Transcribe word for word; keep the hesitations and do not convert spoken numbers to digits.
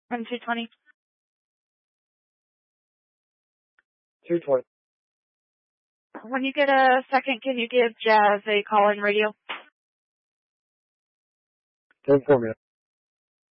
I'm two twenty. two twenty. When you get a second, can you give Jazz a call-in radio? ten four minutes.